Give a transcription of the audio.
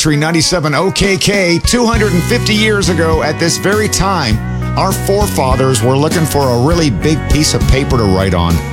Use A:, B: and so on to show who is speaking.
A: Tree 97 OKK 250 years ago at this very time, our forefathers were looking for a really big piece of paper to write on.